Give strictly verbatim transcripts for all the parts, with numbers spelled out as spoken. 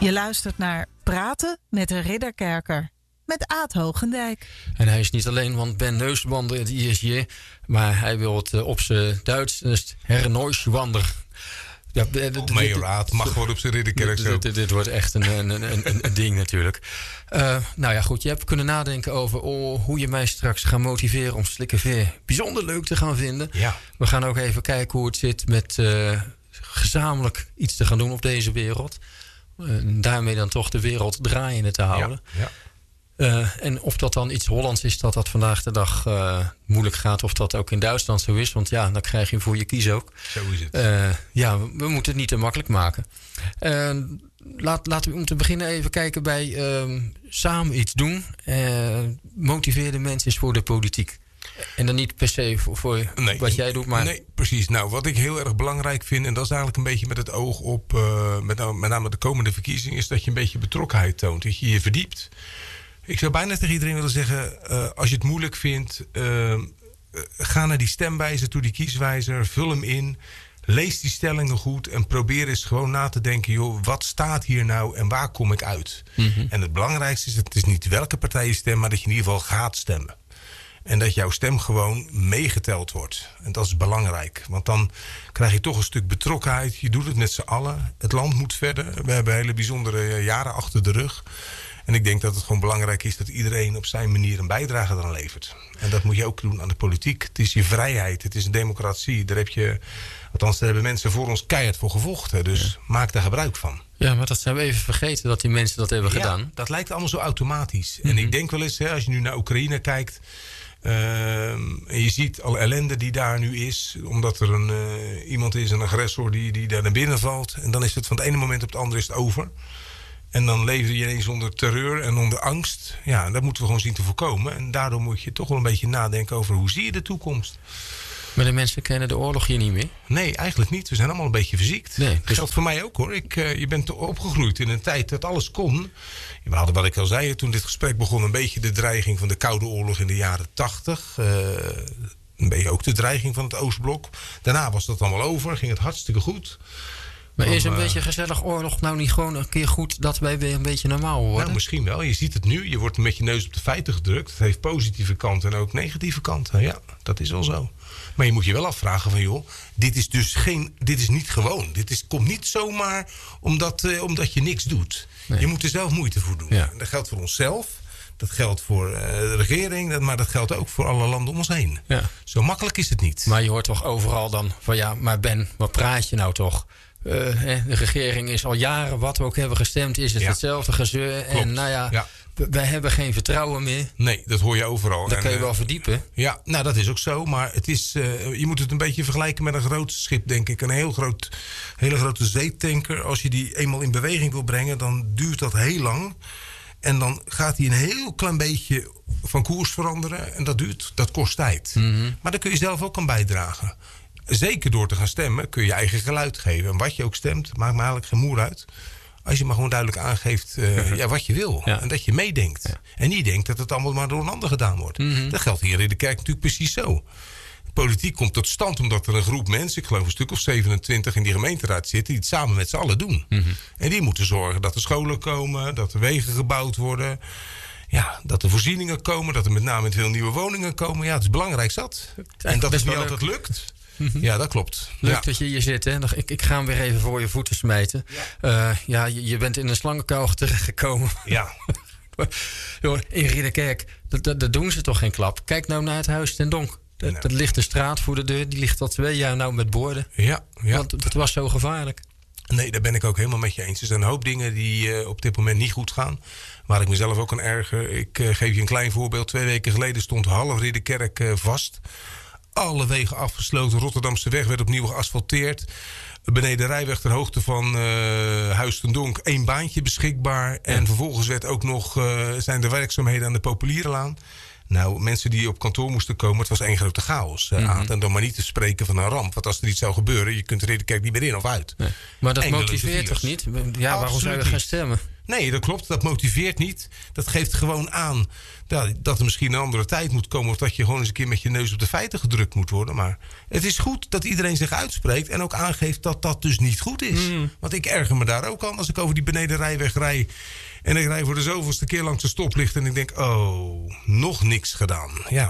Je luistert naar Praten met de Ridderkerker. Met Aad Hogendijk. En hij is niet alleen, want Ben Neuswander, die is hier. Maar hij wil het uh, op zijn Duits. Dus Herr Neuswander. Ja, oh, Major Aad mag gewoon op zijn Ridderkerk zo. Dit, dit, dit wordt echt een, een, een, een, een ding natuurlijk. Uh, nou ja, goed. Je hebt kunnen nadenken over oh, hoe je mij straks gaat motiveren om Slikkerveer bijzonder leuk te gaan vinden. Ja. We gaan ook even kijken hoe het zit met uh, gezamenlijk iets te gaan doen op deze wereld. En daarmee dan toch de wereld draaiende te houden. Ja, ja. Uh, en of dat dan iets Hollands is, dat dat vandaag de dag uh, moeilijk gaat. Of dat ook in Duitsland zo is. Want ja, dan krijg je voor je kies ook. Zo is het. Uh, ja, we, we moeten het niet te makkelijk maken. Uh, laat, laten we om te beginnen even kijken bij uh, samen iets doen. Uh, motiveer de mensen is voor de politiek. En dan niet per se voor, voor nee, wat jij doet, maar... Nee, precies. Nou, wat ik heel erg belangrijk vind... en dat is eigenlijk een beetje met het oog op... Uh, met, met name de komende verkiezingen... is dat je een beetje betrokkenheid toont. Dat je je verdiept. Ik zou bijna tegen iedereen willen zeggen... Uh, als je het moeilijk vindt... Uh, ga naar die stemwijzer toe, die kieswijzer. Vul hem in. Lees die stellingen goed. En probeer eens gewoon na te denken... joh, wat staat hier nou en waar kom ik uit? Mm-hmm. En het belangrijkste is... het is niet welke partij je stemt... maar dat je in ieder geval gaat stemmen. En dat jouw stem gewoon meegeteld wordt. En dat is belangrijk. Want dan krijg je toch een stuk betrokkenheid. Je doet het met z'n allen. Het land moet verder. We hebben hele bijzondere jaren achter de rug. En ik denk dat het gewoon belangrijk is dat iedereen op zijn manier een bijdrage eraan levert. En dat moet je ook doen aan de politiek. Het is je vrijheid. Het is een democratie. Daar heb je, althans, daar hebben mensen voor ons keihard voor gevochten. Dus ja. Maak daar gebruik van. Ja, maar dat zijn we even vergeten dat die mensen dat hebben ja, gedaan. Dat lijkt allemaal zo automatisch. Mm-hmm. En ik denk wel eens, hè, als je nu naar Oekraïne kijkt... Uh, en je ziet alle ellende die daar nu is. Omdat er een, uh, iemand is, een agressor die, die daar naar binnen valt. En dan is het van het ene moment op het andere is het over. En dan leef je ineens onder terreur en onder angst. Ja, dat moeten we gewoon zien te voorkomen. En daardoor moet je toch wel een beetje nadenken over hoe zie je de toekomst. Maar de mensen kennen de oorlog hier niet meer? Nee, eigenlijk niet. We zijn allemaal een beetje verziekt. Nee, dat geldt voor mij ook hoor. Ik, uh, je bent opgegroeid in een tijd dat alles kon. We hadden, wat ik al zei, toen dit gesprek begon... een beetje de dreiging van de Koude Oorlog in de jaren tachtig. Uh, een beetje ook de dreiging van het Oostblok. Daarna was dat allemaal over. Ging het hartstikke goed. Maar is een uh, beetje gezellig oorlog nou niet gewoon een keer goed... dat wij weer een beetje normaal worden? Nou, misschien wel. Je ziet het nu. Je wordt met je neus op de feiten gedrukt. Het heeft positieve kanten en ook negatieve kanten. Ja, dat is wel zo. Maar je moet je wel afvragen van... joh, dit is dus geen, dit is niet gewoon. Dit is, komt niet zomaar omdat, uh, omdat je niks doet. Nee. Je moet er zelf moeite voor doen. Ja. Dat geldt voor onszelf. Dat geldt voor uh, de regering. Maar dat geldt ook voor alle landen om ons heen. Ja. Zo makkelijk is het niet. Maar je hoort toch overal dan van... ja, maar Ben, wat praat je nou toch... Uh, de regering is al jaren, wat we ook hebben gestemd, is het ja. hetzelfde gezeur. Klopt. En nou ja, ja, wij hebben geen vertrouwen meer. Nee, dat hoor je overal. Dat kun je wel verdiepen. Ja, nou dat is ook zo. Maar het is, uh, je moet het een beetje vergelijken met een groot schip, denk ik. Een heel groot, hele grote zeetanker. Als je die eenmaal in beweging wil brengen, dan duurt dat heel lang. En dan gaat hij een heel klein beetje van koers veranderen. En dat duurt, dat kost tijd. Mm-hmm. Maar daar kun je zelf ook aan bijdragen. Zeker door te gaan stemmen kun je je eigen geluid geven. En wat je ook stemt, maakt me eigenlijk geen moer uit. Als je maar gewoon duidelijk aangeeft uh, ja, wat je wil. Ja. En dat je meedenkt. Ja. En niet denkt dat het allemaal maar door een ander gedaan wordt. Mm-hmm. Dat geldt hier in de kerk natuurlijk precies zo. De politiek komt tot stand omdat er een groep mensen... ik geloof een stuk of zevenentwintig in die gemeenteraad zitten... die het samen met z'n allen doen. Mm-hmm. En die moeten zorgen dat er scholen komen... dat er wegen gebouwd worden... Ja, dat er voorzieningen komen... dat er met name veel nieuwe woningen komen. Ja, het is belangrijk zat. En dat het niet altijd lukt... Mm-hmm. Ja, dat klopt. Leuk ja. dat je hier zit. Hè? Ik, ik ga hem weer even voor je voeten smijten. Ja, uh, ja je, je bent in een slangenkuil terechtgekomen. Ja. In Ridderkerk, dat, dat, dat doen ze toch geen klap. Kijk nou naar het huis ten Donk. Dat, nou. dat ligt een straat voor de deur. Die ligt al twee jaar nou met borden. Ja, ja. Want dat was zo gevaarlijk. Nee, daar ben ik ook helemaal met je eens. Er zijn een hoop dingen die uh, op dit moment niet goed gaan. Waar ik mezelf ook aan erger. Ik uh, geef je een klein voorbeeld. Twee weken geleden stond half Ridderkerk uh, vast... Alle wegen afgesloten. Rotterdamse weg werd opnieuw geasfalteerd. Beneden Rijweg ter hoogte van uh, Huis ten Donk één baantje beschikbaar. En ja. vervolgens werd ook nog, uh, zijn er werkzaamheden aan de Populierenlaan. Nou, mensen die op kantoor moesten komen, het was één grote chaos. Uh, mm-hmm. En dan maar niet te spreken van een ramp. Want als er iets zou gebeuren, je kunt de Ridderkerk niet meer in of uit. Nee. Maar dat Enkele motiveert toch niet? Ja, waarom zou je gaan stemmen? Nee, dat klopt. Dat motiveert niet. Dat geeft gewoon aan dat, dat er misschien een andere tijd moet komen. Of dat je gewoon eens een keer met je neus op de feiten gedrukt moet worden. Maar het is goed dat iedereen zich uitspreekt. En ook aangeeft dat dat dus niet goed is. Mm. Want ik erger me daar ook aan als ik over die benedenrijweg rij. En ik rij voor de zoveelste keer langs de stoplicht. En ik denk, oh, nog niks gedaan. Ja.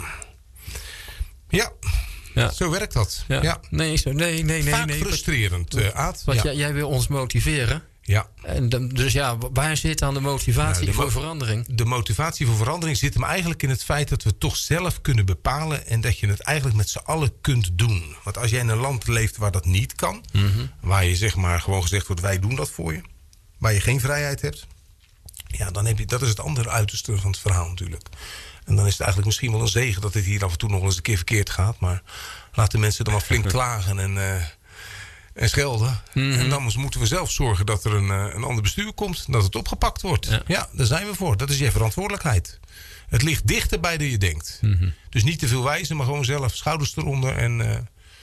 Ja. Ja. Zo werkt dat. Ja. Ja. Nee, zo, nee, nee, nee. Vaak nee. frustrerend, uh, Aad. Want ja. jij, jij wil ons motiveren. Ja. En de, dus ja, waar zit dan de motivatie nou, de voor mo- verandering? De motivatie voor verandering zit hem eigenlijk in het feit dat we het toch zelf kunnen bepalen. En dat je het eigenlijk met z'n allen kunt doen. Want als jij in een land leeft waar dat niet kan. Mm-hmm. Waar je zeg maar gewoon gezegd wordt, wij doen dat voor je. Waar je geen vrijheid hebt. Ja, dan heb je, dat is het andere uiterste van het verhaal natuurlijk. En dan is het eigenlijk misschien wel een zegen dat dit hier af en toe nog eens een keer verkeerd gaat. Maar laat de mensen dan maar flink klagen en, uh, en schelden. Mm-hmm. En dan moeten we zelf zorgen dat er een, uh, een ander bestuur komt. Dat het opgepakt wordt. Ja. ja, daar zijn we voor. Dat is je verantwoordelijkheid. Het ligt dichterbij dan je denkt. Mm-hmm. Dus niet te veel wijzen, maar gewoon zelf schouders eronder en uh,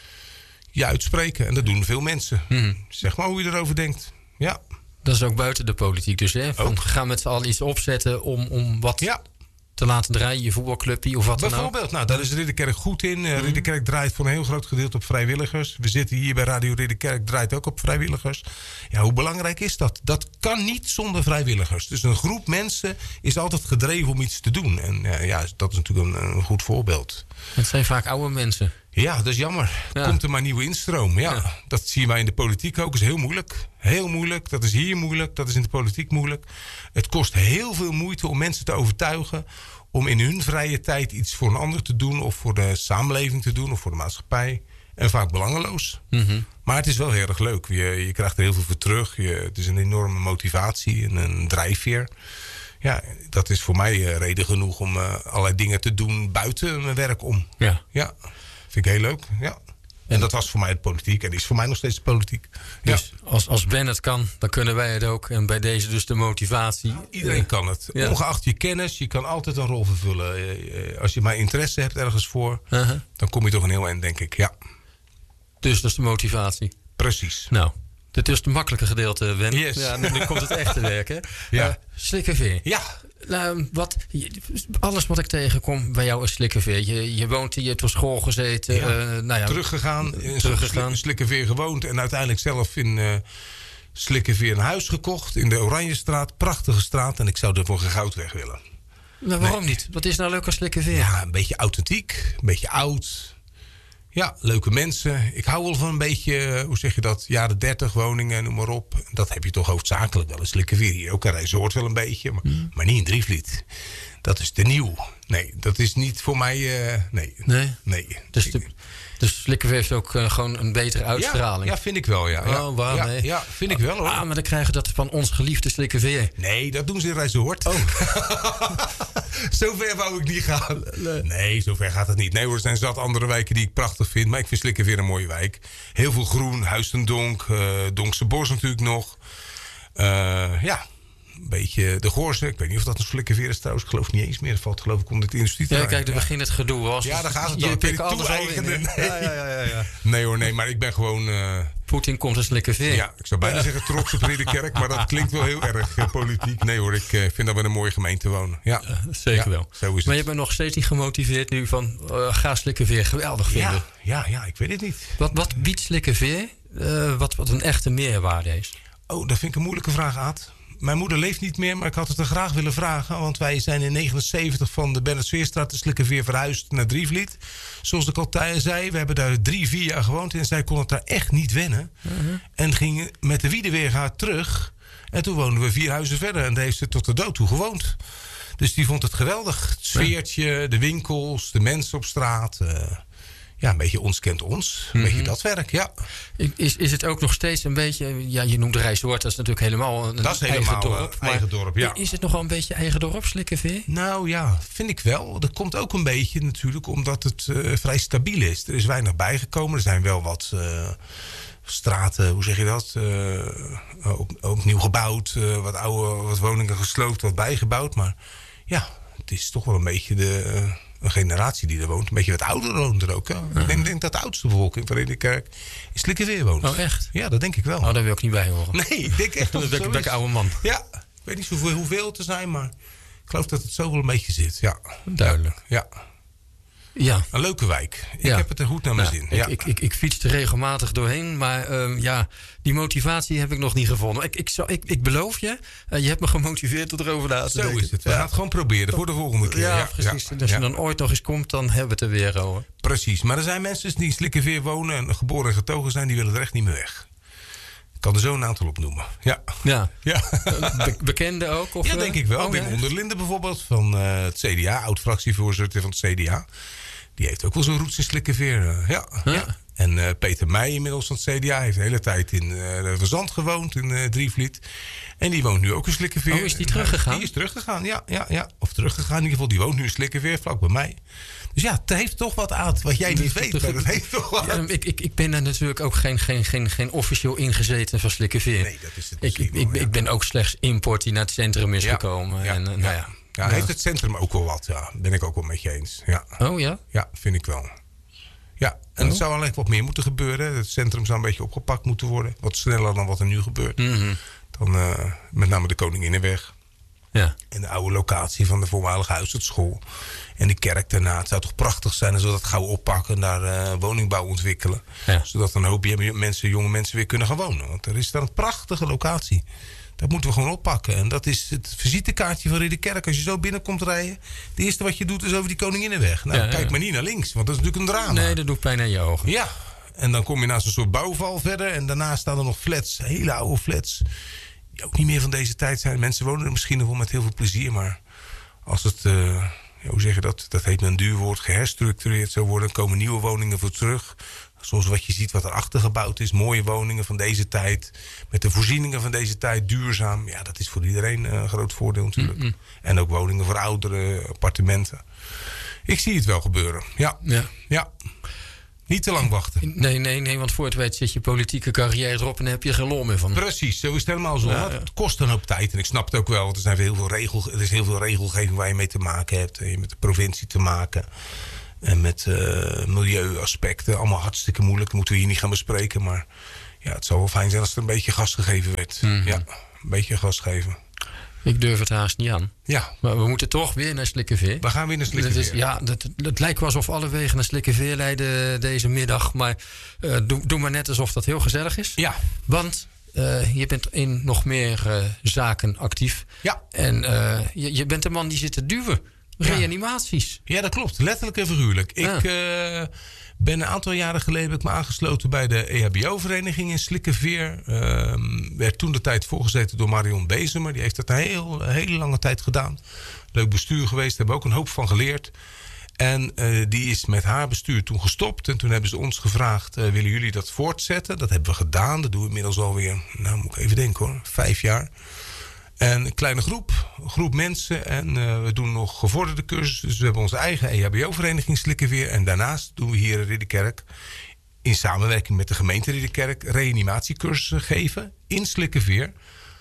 je uitspreken. En dat doen veel mensen. Mm-hmm. Zeg maar hoe je erover denkt. Ja. Dat is ook buiten de politiek dus, hè? Van, we gaan met z'n allen iets opzetten om, om wat... Ja. te laten draaien, je voetbalclubje of wat dan ook. Bijvoorbeeld, nou, daar is Ridderkerk goed in. Uh, Ridderkerk draait voor een heel groot gedeelte op vrijwilligers. We zitten hier bij Radio Ridderkerk, draait ook op vrijwilligers. Ja, hoe belangrijk is dat? Dat kan niet zonder vrijwilligers. Dus een groep mensen is altijd gedreven om iets te doen. En uh, ja, dat is natuurlijk een, een goed voorbeeld. Het zijn vaak oude mensen. Ja, dat is jammer. Ja. Komt er maar nieuwe instroom. Ja, ja, dat zien wij in de politiek ook. Dat is heel moeilijk. Heel moeilijk. Dat is hier moeilijk. Dat is in de politiek moeilijk. Het kost heel veel moeite om mensen te overtuigen om in hun vrije tijd iets voor een ander te doen, of voor de samenleving te doen, of voor de maatschappij. En vaak belangeloos. Mm-hmm. Maar het is wel heel erg leuk. Je, je krijgt er heel veel voor terug. Je, het is een enorme motivatie en een drijfveer. Ja, dat is voor mij uh, reden genoeg om uh, allerlei dingen te doen buiten mijn werk om. Ja. Ja, vind ik heel leuk. Ja. En dat was voor mij de politiek en die is voor mij nog steeds de politiek. Dus ja. als, als Ben het kan, dan kunnen wij het ook. En bij deze dus de motivatie. Iedereen kan het. Ja. Ongeacht je kennis, je kan altijd een rol vervullen. Als je maar interesse hebt ergens voor, uh-huh. dan kom je toch een heel eind, denk ik. Ja. Dus dat is de motivatie. Precies. Nou, dit is het makkelijke gedeelte, Ben. Yes. Ja, nu, nu komt het echte werk, hè? Ja. Uh, slikkerveer. Ja. Uh, wat, alles wat ik tegenkom bij jou is slikkerveer. Je, je woont hier, je hebt op school gezeten. Ja. Uh, nou ja, teruggegaan. In teruggegaan. Slikkerveer gewoond. En uiteindelijk zelf in uh, Slikkerveer een huis gekocht. In de Oranjestraat. Prachtige straat. En ik zou er voor geen goud weg willen. Maar waarom nee. niet? Wat is nou leuk aan Slikkerveer? Ja, een beetje authentiek. Een beetje oud. Ja, leuke mensen. Ik hou wel van een beetje, hoe zeg je dat, jaren dertig woningen, noem maar op. Dat heb je toch hoofdzakelijk wel eens. Slikkerveer hier ook een resort wel een beetje, maar, mm. maar niet in Drievliet. Dat is te nieuw. Nee, dat is niet voor mij, uh, nee. Nee? Nee. Dus, de, dus Slikkerveer heeft ook uh, gewoon een betere uitstraling? Ja, ja, vind ik wel, ja. ja. Oh, waar? Ja, nee. ja, vind ik wel, hoor. Ah, maar dan krijgen we dat van ons geliefde Slikkerveer. Nee, dat doen ze in resort. Oh. Zover wou ik niet gaan. Nee. nee, zover gaat het niet. Nee hoor, er zijn zat andere wijken die ik prachtig vind. Maar ik vind Slikkerveer een mooie wijk. Heel veel groen, Huis ten Donk, uh, Donkse Bos natuurlijk nog. Uh, ja, een beetje de Goorse. Ik weet niet of dat een Slikkerveer is trouwens. Ik geloof niet eens meer. Dat valt geloof ik onder het industrie. Ja, kijk, er begint het gedoe. Was. Ja, daar gaat het dan. Je pikt alles eigenen. Nee. Ja, ja, ja, ja. nee hoor, nee. Maar ik ben gewoon... Uh, Poetin komt een Slikkerveer. Ja, ik zou bijna ja. zeggen trots op Ridderkerk. Maar dat klinkt wel heel erg uh, politiek. Nee hoor, ik uh, vind dat we een mooie gemeente wonen. Ja, uh, zeker ja, wel. Zo is maar het. je bent nog steeds niet gemotiveerd nu van... Uh, ga Slikkerveer geweldig vinden. Ja, ja, ja, ik weet het niet. Wat, wat biedt Slikkerveer uh, wat, wat een echte meerwaarde is? Oh, dat vind ik een moeilijke vraag, Aad. Mijn moeder leeft niet meer, maar ik had het er graag willen vragen. Want wij zijn in negenenzeventig van de Bernardsveerstraat de Slikkerveer verhuisd naar Drievliet. Zoals ik al zei, we hebben daar drie, vier jaar gewoond. En zij kon het daar echt niet wennen. Uh-huh. En ging met de Wiedeweergaard terug. En toen woonden we vier huizen verder. En daar heeft ze tot de dood toe gewoond. Dus die vond het geweldig. Het sfeertje, de winkels, de mensen op straat... Uh, Ja, een beetje ons kent ons. Een mm-hmm. beetje dat werk, ja. Is, is het ook nog steeds een beetje... Ja, je noemt Rijswoord, dat is natuurlijk helemaal een dat is eigen helemaal dorp. Uh, eigen dorp, ja. Is het nogal een beetje eigen dorp, Slikkerveer? Nou ja, vind ik wel. Dat komt ook een beetje natuurlijk omdat het uh, vrij stabiel is. Er is weinig bijgekomen. Er zijn wel wat uh, straten, hoe zeg je dat? Uh, ook, ook nieuw gebouwd. Uh, wat oude wat woningen gesloopt, wat bijgebouwd. Maar ja, het is toch wel een beetje de... Uh, een generatie die er woont. Een beetje wat ouder woont er ook. Hè? Uh-huh. Ik denk, denk dat de oudste bevolking van Ridderkerk in Slikkerveer woont. Oh, echt? Ja, dat denk ik wel. Oh, daar wil ik niet bij horen. Nee, ik denk echt dat dat ben ik een oude man. Ja, weet niet zoveel hoeveel te zijn, maar ik geloof dat het zo wel een beetje zit. Ja. Duidelijk. Ja. Ja. Een leuke wijk. Ik Ja. heb het er goed naar mijn Nou, zin. Ja. ik, ik, ik, ik fiets er regelmatig doorheen, maar uh, ja, die motivatie heb ik nog niet gevonden. Ik, ik, zou, ik, ik beloof je, uh, je hebt me gemotiveerd tot erover na te Zo denken. is het. We Ja. gaan het gewoon proberen voor de volgende keer. Ja, Ja, precies. ja, En als je ja. dan ooit nog eens komt, dan hebben we het er weer over. Precies. Maar er zijn mensen die in Slikkeveer wonen en geboren en getogen zijn, die willen er echt niet meer weg. Ik kan er zo een aantal opnoemen. Ja. Ja. Ja. Be- bekende ook? Of, Ja, uh? denk ik wel. Oh, Wim ja. Onderlinde bijvoorbeeld van uh, het C D A, oud-fractievoorzitter van het C D A. Die heeft ook wel zo'n roots in Slikkeveer. Uh, ja, Huh? ja. En uh, Peter Meij inmiddels van het C D A heeft de hele tijd in uh, Verzand gewoond, in uh, Drievliet. En die woont nu ook in Slikkeveer. Oh, is die teruggegaan? Die is teruggegaan, ja, ja, ja. Of teruggegaan in ieder geval. Die woont nu in Slikkeveer, vlak bij mij. Dus ja, het heeft toch wat aan wat jij niet weet. Maar het heeft toch wat. Ja, ik, ik, ik ben er natuurlijk ook geen, geen, geen, geen officieel ingezeten van Slikkeveer. Nee, dat is het Ik, misschien ik, wel, ik, ja. ik ben ook slechts import die naar het centrum is Ja, gekomen. ja, en, uh, ja. nou ja. Ja, Ja. heeft het centrum ook wel wat. Ja, ben ik ook wel met je eens. Ja, Oh ja? ja vind ik wel. Ja, en Oh. er zou eigenlijk wat meer moeten gebeuren. Het centrum zou een beetje opgepakt moeten worden. Wat sneller dan wat er nu gebeurt. Mhm. Dan uh, met name de Koninginnenweg. Ja. En de oude locatie van de voormalige huisartsschool. En de kerk daarna. Het zou toch prachtig zijn als we dat gauw oppakken. En daar uh, woningbouw ontwikkelen. Ja. Zodat een hoop mensen, jonge mensen weer kunnen gaan wonen. Want er is daar een prachtige locatie. Dat moeten we gewoon oppakken. En dat is het visitekaartje van Ridderkerk. Als je zo binnenkomt rijden. Het eerste wat je doet is over die Koninginnenweg. Nou, Ja, kijk ja. maar niet naar links. Want dat is natuurlijk een drama. Nee, dat doet pijn aan je ogen. Ja. En dan kom je naast een soort bouwval verder. En daarna staan er nog flats. Hele oude flats. Die ook niet meer van deze tijd zijn. Mensen wonen er misschien nog wel met heel veel plezier. Maar als het, uh, ja, hoe zeg je dat? Dat heet een duur woord. Geherstructureerd zou worden. komen nieuwe woningen voor terug. Zoals wat je ziet wat erachter gebouwd is. Mooie woningen van deze tijd. Met de voorzieningen van deze tijd. Duurzaam. Ja, dat is voor iedereen een groot voordeel natuurlijk. Mm-mm. En ook woningen voor ouderen. Appartementen. Ik zie het wel gebeuren. Ja. Ja. Ja. Niet te lang wachten. Nee, nee, nee, want voor het weet zit je politieke carrière erop en dan heb je geen lol meer van. Precies, zo is het helemaal zo. Ja, ja. Het kost een hoop tijd. En ik snap het ook wel. Want er, zijn heel veel regel, er is heel veel regelgeving waar je mee te maken hebt. En je hebt met de provincie te maken. En met uh, milieuaspecten. Allemaal hartstikke moeilijk. Dat moeten we hier niet gaan bespreken. Maar ja, het zou wel fijn zijn als er een beetje gas gegeven werd. Mhm. Ja, een beetje gas geven. Ik durf het haast niet aan. Ja, Maar we moeten toch weer naar Slikkeveer. we gaan weer naar Het is- Slikkeveer. ja, het, het lijkt wel alsof alle wegen naar Slikkeveer leiden deze middag. Maar uh, doe, doe maar net alsof dat heel gezellig is. Ja, Want uh, je bent in nog meer uh, zaken actief. ja. En uh, je, je bent een man die zit te duwen. Ja. Reanimaties. Ja, dat klopt. Letterlijk en figuurlijk. Ja. Ik uh, ben een aantal jaren geleden heb ik me aangesloten bij de E H B O-vereniging in Slikkeveer. Uh, werd toen de tijd voorgezeten door Marion Bezemer. Die heeft dat een heel, een hele lange tijd gedaan. Leuk bestuur geweest. Daar hebben we ook een hoop van geleerd. En uh, die is met haar bestuur toen gestopt. En toen hebben ze ons gevraagd, uh, willen jullie dat voortzetten? Dat hebben we gedaan. Dat doen we inmiddels alweer, nou moet ik even denken hoor, vijf jaar. En een kleine groep, een groep mensen. En uh, we doen nog gevorderde cursussen. Dus we hebben onze eigen E H B O-vereniging Slikkeveer. En daarnaast doen we hier in Ridderkerk, in samenwerking met de gemeente Ridderkerk, reanimatiecursussen geven in Slikkeveer.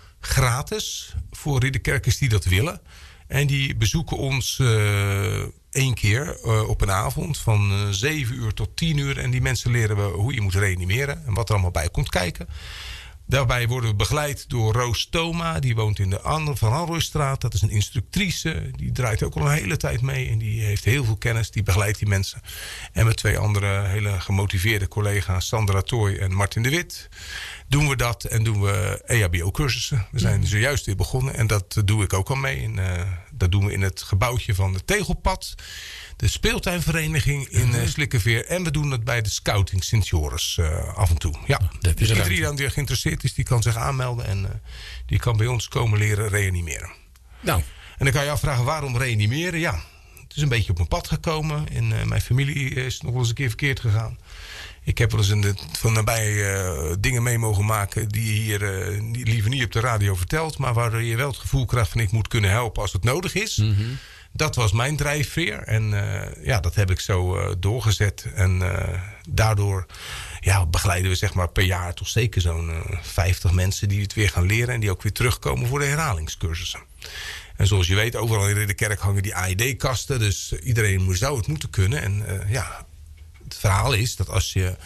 Gratis voor Ridderkerkers die dat willen. En die bezoeken ons uh, één keer uh, op een avond van uh, zeven uur tot tien uur. En die mensen leren we hoe je moet reanimeren en wat er allemaal bij komt kijken. Daarbij worden we begeleid door Roos Thoma. Die woont in de Anne van Anrooistraat. Dat is een instructrice. Die draait ook al een hele tijd mee. En die heeft heel veel kennis. Die begeleidt die mensen. En met twee andere hele gemotiveerde collega's. Sandra Tooi en Martin de Wit. Doen we dat en doen we E H B O-cursussen. We zijn zojuist weer begonnen. En dat doe ik ook al mee. En, uh, dat doen we in het gebouwtje van de Tegelpad. De speeltuinvereniging in uh, Slikkeveer. En we doen het bij de Scouting Sint-Joris uh, af en toe. Ja. heb je Dus er iedereen die daar geïnteresseerd is, die kan zich aanmelden. En uh, die kan bij ons komen leren reanimeren. Nou, En dan kan je afvragen, waarom reanimeren? Ja, het is een beetje op mijn pad gekomen. In uh, mijn familie is nog wel eens een keer verkeerd gegaan. Ik heb wel eens in de, van nabij uh, dingen mee mogen maken die je hier uh, niet, liever niet op de radio vertelt. Maar waar je wel het gevoel krijgt van ik moet kunnen helpen als het nodig is. mm-hmm. Dat was mijn drijfveer. En uh, ja, dat heb ik zo uh, doorgezet. En uh, daardoor ja, begeleiden we zeg maar per jaar toch zeker zo'n uh, vijftig mensen die het weer gaan leren. En die ook weer terugkomen voor de herhalingscursussen. En zoals je weet, overal in Ridderkerk hangen die A E D-kasten. Dus uh, iedereen zou het moeten kunnen. En uh, ja, het verhaal is dat als je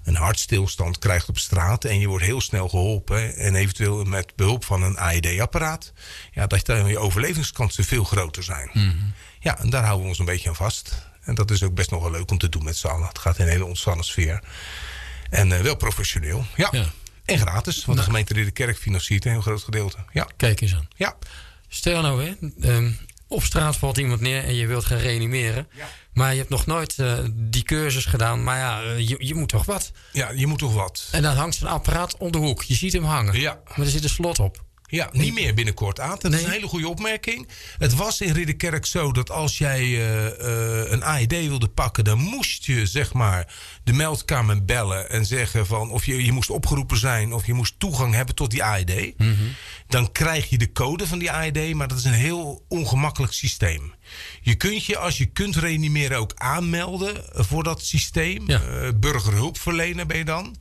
een hartstilstand krijgt op straat en je wordt heel snel geholpen en eventueel met behulp van een A E D-apparaat, ja, dat dan je overlevingskansen veel groter zijn. Mm-hmm. Ja, en daar houden we ons een beetje aan vast. En dat is ook best nog wel leuk om te doen met z'n allen. Het gaat in een hele ontspannen sfeer. En uh, wel professioneel. Ja. ja. En gratis, want nou. de gemeente Ridderkerk financiert een heel groot gedeelte. Ja. Kijk eens aan. Ja. Stel nou, hè, um, op straat valt iemand neer en je wilt gaan reanimeren. Ja. Maar je hebt nog nooit uh, die cursus gedaan. Maar ja, uh, je, je moet toch wat? Ja, je moet toch wat. En dan hangt zo'n apparaat om de hoek. Je ziet hem hangen. Ja. Maar er zit een slot op. Ja, niet meer binnenkort aan. Dat nee. is een hele goede opmerking. Het was in Ridderkerk zo dat als jij uh, uh, een A E D wilde pakken, dan moest je zeg maar de meldkamer bellen en zeggen van of je, je moest opgeroepen zijn of je moest toegang hebben tot die A E D. Mm-hmm. Dan krijg je de code van die A E D, maar dat is een heel ongemakkelijk systeem. Je kunt je, als je kunt reanimeren, ook aanmelden voor dat systeem. Ja. Uh, burgerhulpverlener ben je dan.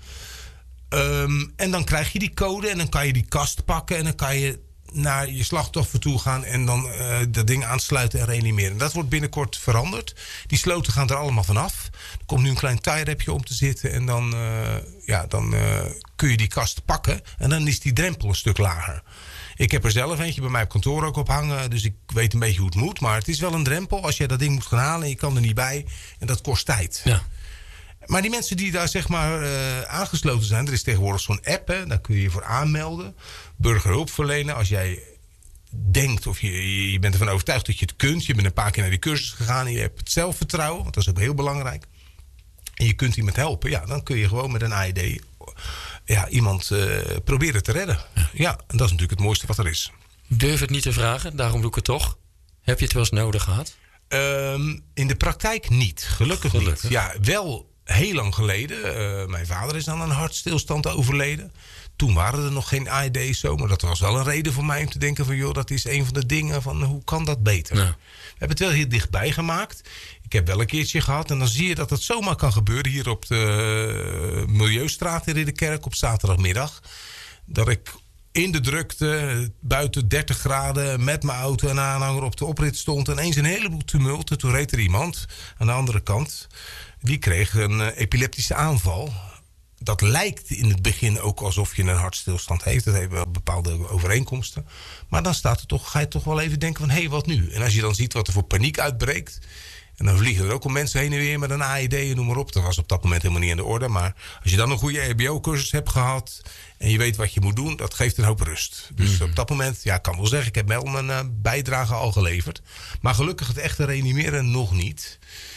Um, en dan krijg je die code en dan kan je die kast pakken en dan kan je naar je slachtoffer toe gaan en dan uh, dat ding aansluiten en reanimeren. Dat wordt binnenkort veranderd. Die sloten gaan er allemaal vanaf. Er komt nu een klein tie-rapje om te zitten en dan, uh, ja, dan uh, kun je die kast pakken en dan is die drempel een stuk lager. Ik heb er zelf eentje bij mij op kantoor ook op hangen, dus ik weet een beetje hoe het moet. Maar het is wel een drempel als je dat ding moet gaan halen en je kan er niet bij en dat kost tijd. Ja. Maar die mensen die daar zeg maar uh, aangesloten zijn, er is tegenwoordig zo'n app, hè, daar kun je je voor aanmelden. Burgerhulp verlenen. Als jij denkt of je, je bent ervan overtuigd dat je het kunt. Je bent een paar keer naar die cursus gegaan en je hebt het zelfvertrouwen, want dat is ook heel belangrijk. En je kunt iemand helpen, ja, dan kun je gewoon met een A E D ja, iemand uh, proberen te redden. Ja. ja, en dat is natuurlijk het mooiste wat er is. Durf het niet te vragen, daarom doe ik het toch. Heb je het wel eens nodig gehad? Um, in de praktijk niet, gelukkig, gelukkig. niet. Ja, wel heel lang geleden. Uh, mijn vader is aan een hartstilstand overleden. Toen waren er nog geen A E D's zo. Maar dat was wel een reden voor mij om te denken van joh, dat is een van de dingen van hoe kan dat beter? Ja. We hebben het wel heel dichtbij gemaakt. Ik heb wel een keertje gehad. En dan zie je dat het zomaar kan gebeuren hier op de Milieustraat in Ridderkerk op zaterdagmiddag. Dat ik in de drukte, buiten dertig graden, met mijn auto en aanhanger op de oprit stond. En eens een heleboel tumult. En toen reed er iemand aan de andere kant. Die kreeg een uh, epileptische aanval. Dat lijkt in het begin ook alsof je een hartstilstand heeft. Dat heeft wel bepaalde overeenkomsten. Maar dan staat er toch, ga je toch wel even denken van hé, hey, wat nu? En als je dan ziet wat er voor paniek uitbreekt. En dan vliegen er ook al mensen heen en weer met een A E D en noem maar op. Dat was op dat moment helemaal niet aan de orde. Maar als je dan een goede E B O-cursus hebt gehad en je weet wat je moet doen, dat geeft een hoop rust. Dus mm-hmm. op dat moment, ja, ik kan wel zeggen, ik heb wel mijn uh, bijdrage al geleverd. Maar gelukkig het echte reanimeren nog niet.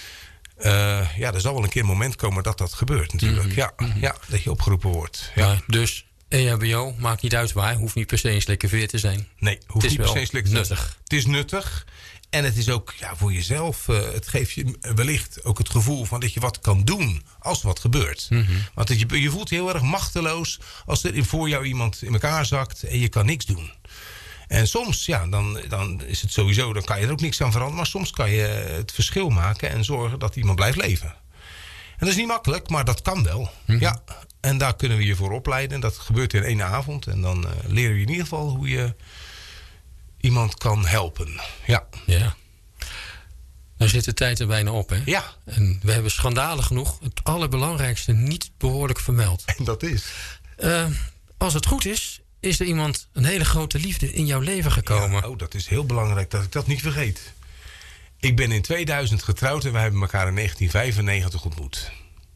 Uh, ja, er zal wel een keer een moment komen dat dat gebeurt natuurlijk. Mm-hmm. Ja, mm-hmm. ja, dat je opgeroepen wordt. Ja. Ja, dus E H B O maakt niet uit waar. Hoeft niet per se een slikkerveer te zijn. Nee, hoeft niet per se een slikkerveer te zijn. Het is nuttig. En het is ook ja, voor jezelf. Uh, het geeft je wellicht ook het gevoel van dat je wat kan doen als er wat gebeurt. Mm-hmm. Want je, je voelt je heel erg machteloos als er voor jou iemand in elkaar zakt en je kan niks doen. En soms, ja, dan, dan is het sowieso, dan kan je er ook niks aan veranderen. Maar soms kan je het verschil maken en zorgen dat iemand blijft leven. En dat is niet makkelijk, maar dat kan wel. Mm-hmm. Ja, en daar kunnen we je voor opleiden. Dat gebeurt in één avond. En dan uh, leren we in ieder geval hoe je iemand kan helpen. Ja. Ja. Nou zit de tijd er bijna op, hè? Ja. En we hebben schandalen genoeg het allerbelangrijkste niet behoorlijk vermeld. En dat is? Uh, als het goed is, is er iemand een hele grote liefde in jouw leven gekomen. Ja, oh, dat is heel belangrijk dat ik dat niet vergeet. Ik ben in tweeduizend getrouwd en we hebben elkaar in negentien vijfennegentig ontmoet.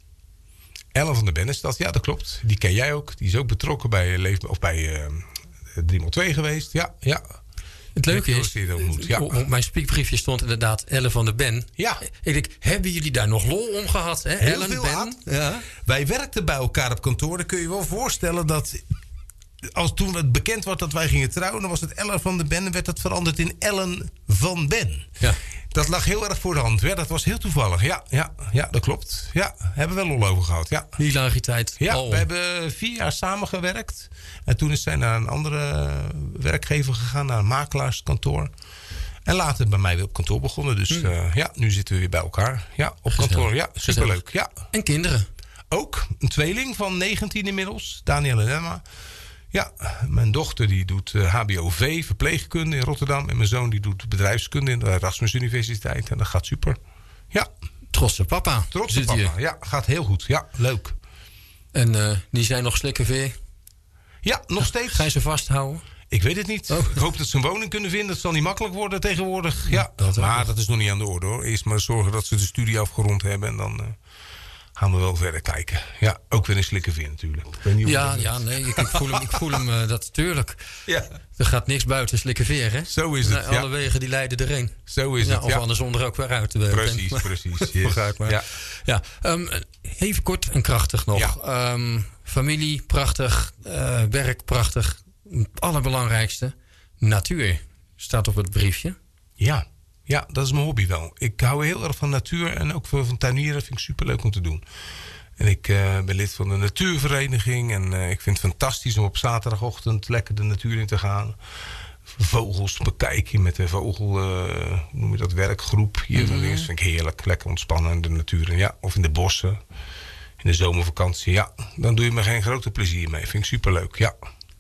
Ellen van der Ben is dat, ja, dat klopt. Die ken jij ook. Die is ook betrokken bij, Leef, of bij uh, drie maal twee geweest. Ja, ja. Het leuke is, ja. Op mijn spiekbriefje stond inderdaad Ellen van der Ben. Ja. Ik denk, hebben jullie daar nog lol om gehad? Hè? Heel Ellen veel Ben. aan. Ja. Wij werkten bij elkaar op kantoor. Dan kun je wel voorstellen dat als toen het bekend werd dat wij gingen trouwen, dan was het Ellen van der Ben en werd dat veranderd in Ellen van Ben. Ja. Dat lag heel erg voor de hand. Ja, dat was heel toevallig. Ja, ja, ja, dat klopt. Ja, hebben we wel lol over gehad. Ja. Hilariteit. Ja, oh. We hebben vier jaar samengewerkt. En toen is zij naar een andere werkgever gegaan, naar een makelaarskantoor. En later bij mij weer op kantoor begonnen. Dus hmm. uh, ja, nu zitten we weer bij elkaar. Ja, op Gezellig. kantoor. Ja, superleuk. Ja. En kinderen? Ook. Een tweeling van negentien inmiddels. Daniel en Emma. Ja, mijn dochter die doet H B O V, verpleegkunde in Rotterdam. En mijn zoon die doet bedrijfskunde in de Erasmus Universiteit. En dat gaat super. Ja. Trotse papa. Trotse papa, hier. Ja, gaat heel goed. Ja, leuk. En uh, die zijn nog slikkerveer? Ja, nog steeds. Ga je ze vasthouden? Ik weet het niet. Oh. Ik hoop dat ze een woning kunnen vinden. Dat zal niet makkelijk worden tegenwoordig. Ja, dat maar dat is nog niet aan de orde hoor. Eerst maar zorgen dat ze de studie afgerond hebben. En dan uh, gaan we wel verder kijken. Ja, ook weer een slikkerveer natuurlijk. Ik weet niet ja, ja, nee. Ik, ik voel hem, ik voel hem uh, dat tuurlijk. Ja. Er gaat niks buiten slikkerveer, hè? Zo is het. Nou, alle ja. wegen die leiden erheen. Zo is ja, het. of ja. andersom er ook weer uit. Uh, precies, maar, precies. Yes. maar. Ja. Ja, um, even kort en krachtig nog. Ja. Um, familie, prachtig. Uh, werk, prachtig. Het allerbelangrijkste, natuur. Staat op het briefje. Ja. ja, dat is mijn hobby wel. Ik hou heel erg van natuur en ook van tuinieren. Dat vind ik superleuk om te doen. En ik uh, ben lid van de natuurvereniging. En uh, ik vind het fantastisch om op zaterdagochtend lekker de natuur in te gaan. Vogels bekijken met de vogel, uh, hoe noem je dat, werkgroep. Hier mm-hmm. Dat vind ik heerlijk. Lekker ontspannen in de natuur. En ja, of in de bossen. In de zomervakantie. Ja, dan doe je me geen grote plezier mee. Vind ik superleuk, ja.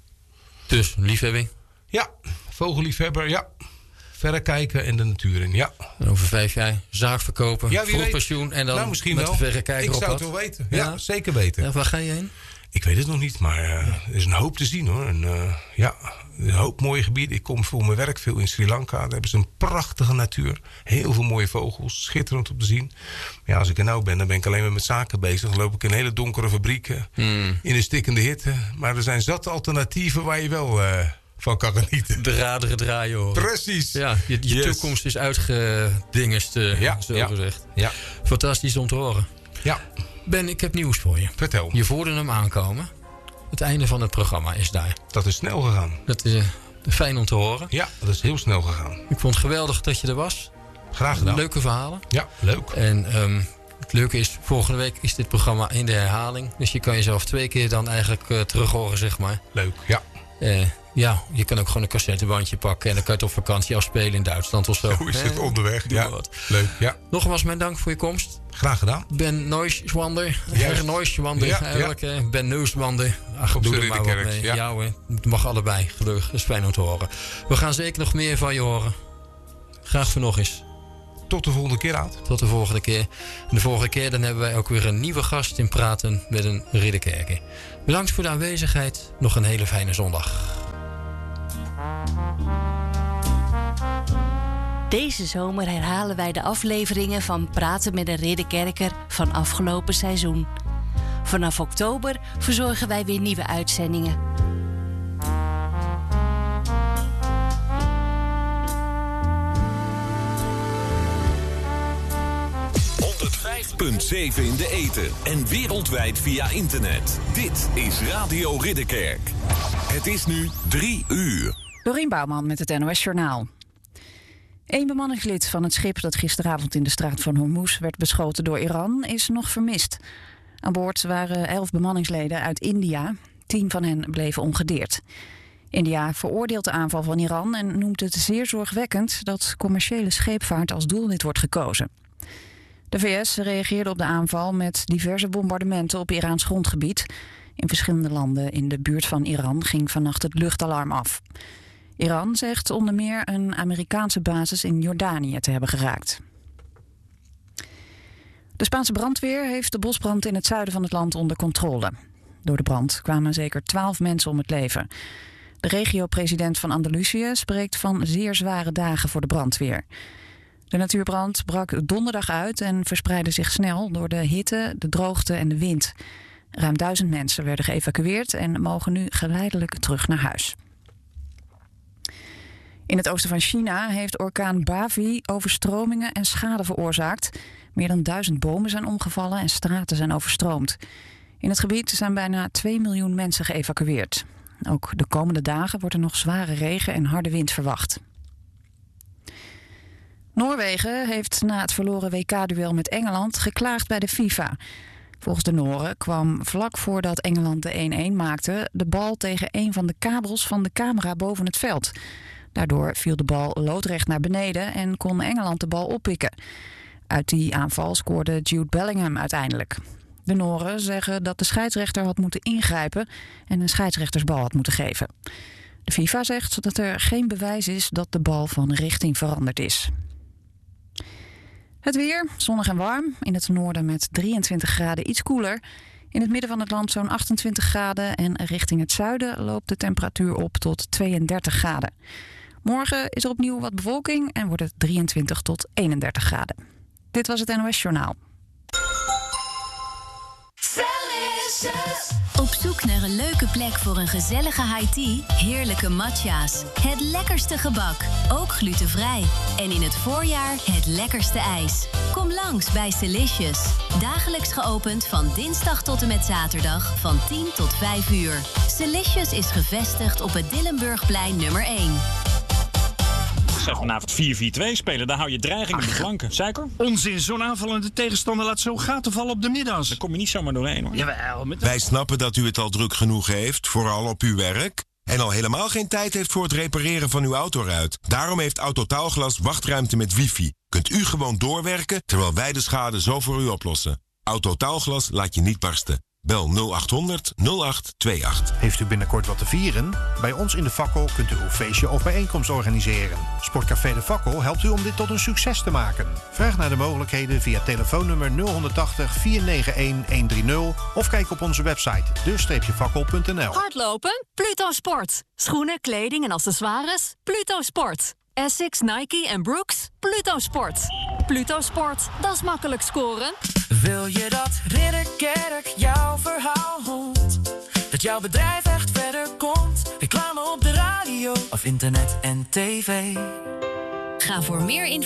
Dus, liefhebbing? Ja, vogelliefhebber, ja. Verder kijken en de natuur in, ja. En over vijf jaar zaak verkopen, ja, vroeg pensioen en dan nou, misschien met wel. de verrekijker Ik op zou het pad. wel weten, ja, ja. zeker weten. Ja, waar ga je heen? Ik weet het nog niet, maar uh, er is een hoop te zien hoor. En, uh, ja, een hoop mooie gebieden. Ik kom voor mijn werk veel in Sri Lanka. Daar hebben ze een prachtige natuur. Heel veel mooie vogels, schitterend om te zien. Maar ja, als ik er nou ben, dan ben ik alleen maar met zaken bezig. Dan loop ik in hele donkere fabrieken, mm. in de stikkende hitte. Maar er zijn zat alternatieven waar je wel... Uh, van kan genieten. De raderen draaien hoor. Precies. Ja, je je yes. toekomst is uitgedingest, uh, ja, zo ja. gezegd. Ja. Fantastisch om te horen. Ja. Ben, ik heb nieuws voor je. Vertel. Je voelde hem aankomen. Het einde van het programma is daar. Dat is snel gegaan. Dat is uh, fijn om te horen. Ja, dat is heel snel gegaan. Ik vond het geweldig dat je er was. Graag gedaan. Leuke verhalen. Ja, leuk. En um, het leuke is, volgende week is dit programma in de herhaling. Dus je kan jezelf twee keer dan eigenlijk uh, terug horen, zeg maar. Leuk, ja. Uh, ja, je kan ook gewoon een cassettebandje pakken en dan kan je het op vakantie afspelen in Duitsland of zo. Zo is het eh, onderweg. Ja, wat. Leuk. Ja. Nogmaals mijn dank voor je komst. Graag gedaan. Ben Neuschwander. Herr Neuschwander ja, eigenlijk. Ja. Ben Neuschwander. Ach, op doe er maar wat mee. Ja. Ja hoor, het mag allebei. Gelukkig, dat is fijn om te horen. We gaan zeker nog meer van je horen. Graag voor nog eens. Tot de volgende keer, Aad. Tot de volgende keer. En de volgende keer dan hebben wij ook weer een nieuwe gast in Praten met een Ridderkerker. Bedankt voor de aanwezigheid. Nog een hele fijne zondag. Deze zomer herhalen wij de afleveringen van Praten met een Ridderkerker van afgelopen seizoen. Vanaf oktober verzorgen wij weer nieuwe uitzendingen. honderdvijf komma zeven in de ether en wereldwijd via internet. Dit is Radio Ridderkerk. Het is nu drie uur. Dorien Bouwman met het N O S Journaal. Eén bemanningslid van het schip dat gisteravond in de straat van Hormuz werd beschoten door Iran is nog vermist. Aan boord waren elf bemanningsleden uit India. Tien van hen bleven ongedeerd. India veroordeelt de aanval van Iran en noemt het zeer zorgwekkend dat commerciële scheepvaart als doelwit wordt gekozen. De V S reageerde op de aanval met diverse bombardementen op Iraans grondgebied. In verschillende landen in de buurt van Iran ging vannacht het luchtalarm af. Iran zegt onder meer een Amerikaanse basis in Jordanië te hebben geraakt. De Spaanse brandweer heeft de bosbrand in het zuiden van het land onder controle. Door de brand kwamen zeker twaalf mensen om het leven. De regio-president van Andalusië spreekt van zeer zware dagen voor de brandweer. De natuurbrand brak donderdag uit en verspreidde zich snel door de hitte, de droogte en de wind. Ruim duizend mensen werden geëvacueerd en mogen nu geleidelijk terug naar huis. In het oosten van China heeft orkaan Bavi overstromingen en schade veroorzaakt. Meer dan duizend bomen zijn omgevallen en straten zijn overstroomd. In het gebied zijn bijna twee miljoen mensen geëvacueerd. Ook de komende dagen wordt er nog zware regen en harde wind verwacht. Noorwegen heeft na het verloren W K-duel met Engeland geklaagd bij de FIFA. Volgens de Noren kwam vlak voordat Engeland de één-één maakte de bal tegen een van de kabels van de camera boven het veld. Daardoor viel de bal loodrecht naar beneden en kon Engeland de bal oppikken. Uit die aanval scoorde Jude Bellingham uiteindelijk. De Noren zeggen dat de scheidsrechter had moeten ingrijpen en een scheidsrechtersbal had moeten geven. De FIFA zegt dat er geen bewijs is dat de bal van richting veranderd is. Het weer, zonnig en warm. In het noorden met drieëntwintig graden iets koeler. In het midden van het land zo'n achtentwintig graden en richting het zuiden loopt de temperatuur op tot tweeëndertig graden. Morgen is er opnieuw wat bewolking en wordt het drieëntwintig tot eenendertig graden. Dit was het N O S Journaal. Op zoek naar een leuke plek voor een gezellige high tea? Heerlijke matcha's. Het lekkerste gebak, ook glutenvrij. En in het voorjaar het lekkerste ijs. Kom langs bij Celicious. Dagelijks geopend van dinsdag tot en met zaterdag van tien tot vijf uur. Celicious is gevestigd op het Dillenburgplein nummer één. Zeg vanavond vier vier twee spelen, daar hou je dreiging op de flanken. Suiker? Onzin, zo'n aanvallende tegenstander laat zo gaten vallen op de middags. Daar kom je niet zomaar doorheen, hoor. Jawel, met Wij snappen dat u het al druk genoeg heeft, vooral op uw werk, en al helemaal geen tijd heeft voor het repareren van uw autoruit. Daarom heeft Autotaalglas wachtruimte met wifi. Kunt u gewoon doorwerken, terwijl wij de schade zo voor u oplossen. Autotaalglas laat je niet barsten. Bel nul achthonderd nul acht tweeëntwintig. Heeft u binnenkort wat te vieren? Bij ons in de Fakkel kunt u uw feestje of bijeenkomst organiseren. Sportcafé de Fakkel helpt u om dit tot een succes te maken. Vraag naar de mogelijkheden via telefoonnummer nul honderdtachtig vierhonderdnegenennegentig honderddertig of kijk op onze website de fakkel punt n l. Hardlopen? Pluto Sport. Schoenen, kleding en accessoires? Pluto Sport. Essex, Nike en Brooks? Pluto Sport. Pluto Sport, dat is makkelijk scoren. Wil je dat Ridderkerk jouw verhaal hoort? Dat jouw bedrijf echt verder komt? Reclame op de radio of internet en tv? Ga voor meer informatie